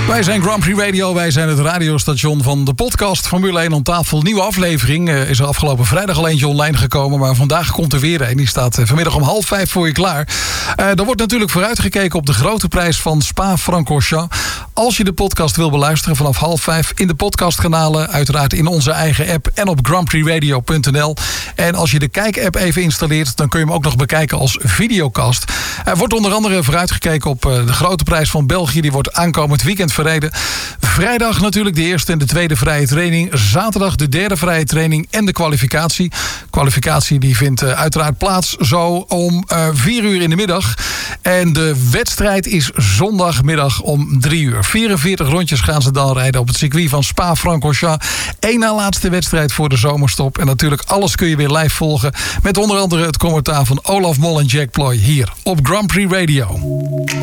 Wij zijn Grand Prix Radio, wij zijn het radiostation van de podcast Formule 1 om tafel. Nieuwe aflevering is er afgelopen vrijdag al eentje online gekomen, maar vandaag komt er weer een. Die staat vanmiddag om 4:30 voor je klaar. Er wordt natuurlijk vooruitgekeken op de grote prijs van Spa-Francorchamps. Als je de podcast wil beluisteren vanaf 4:30 in de podcastkanalen, uiteraard in onze eigen app en op grandprixradio.nl. En als je de Kijk-app even installeert, dan kun je hem ook nog bekijken als videocast. Er wordt onder andere vooruitgekeken op de grote prijs van België. Die wordt aankomend weekend verreden. Vrijdag natuurlijk de eerste en de tweede vrije training. Zaterdag de derde vrije training en de kwalificatie. Kwalificatie die vindt uiteraard plaats zo om 4:00 in de middag. En de wedstrijd is zondagmiddag om 3:00. 44 rondjes gaan ze dan rijden op het circuit van Spa-Francorchamps. Eén na laatste wedstrijd voor de zomerstop. En natuurlijk alles kun je weer live volgen. Met onder andere het commentaar van Olaf Mol en Jack Ploy hier op Grand Prix Radio.